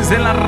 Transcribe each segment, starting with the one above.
Inmortales de la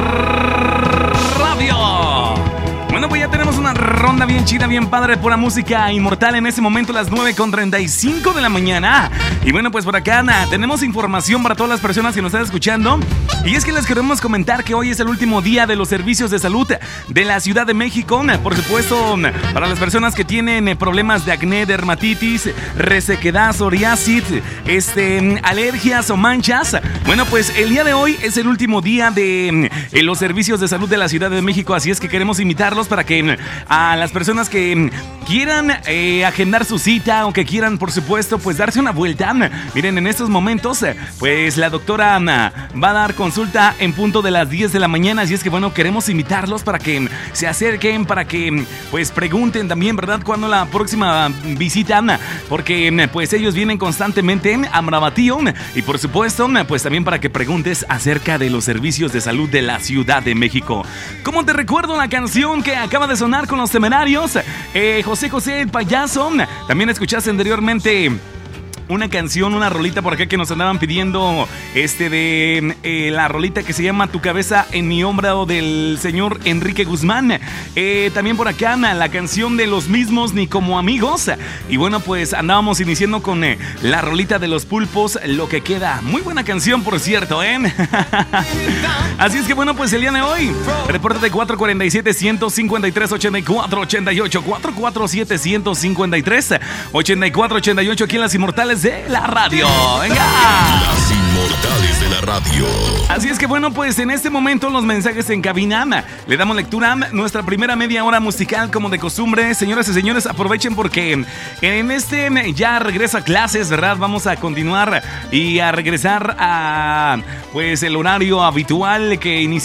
radio. Bueno, pues ya tenemos una ronda bien chida, bien padre, pura música inmortal. En ese momento las 9:35 de la mañana. Y bueno, pues por acá tenemos información para todas las personas que nos están escuchando. Y es que les queremos comentar que hoy es el último día de los servicios de salud de la Ciudad de México. Por supuesto, para las personas que tienen problemas de acné, dermatitis, resequedad, psoriasis, alergias o manchas. Bueno, pues el día de hoy es el último día de los servicios de salud de la Ciudad de México. Así es que queremos invitarlos para que a las personas que quieran agendar su cita o que quieran, por supuesto, pues darse una vuelta. Miren, en estos momentos, pues la doctora va a dar consulta en punto de las 10 de la mañana. Así es que, bueno, queremos invitarlos para que se acerquen, para que, pues, pregunten también, ¿verdad?, cuándo la próxima visita, porque, pues, ellos vienen constantemente a Marabatío. Y, por supuesto, pues, también para que preguntes acerca de los servicios de salud de la Ciudad de México. ¿Cómo te recuerdo la canción que acaba de sonar con Los Temerarios? José José el Payaso. También escuchaste anteriormente una canción, una rolita por acá que nos andaban pidiendo, la rolita que se llama Tu cabeza en mi hombro, del señor Enrique Guzmán. También por acá la canción de Los Mismos, Ni como Amigos. Y bueno, pues andábamos iniciando con la rolita de Los Pulpos, Lo que queda. Muy buena canción, por cierto, Así es que bueno, pues el día de hoy, repórtate 447-153-8488, 447-153-8488 aquí en Las Inmortales de la radio. ¡Venga! Las Inmortales de la radio. Así es que bueno, pues en este momento los mensajes en cabina. Le damos lectura a nuestra primera media hora musical como de costumbre. Señoras y señores, aprovechen porque en ya regreso a clases, ¿verdad? Vamos a continuar y a regresar a, pues, el horario habitual que inicia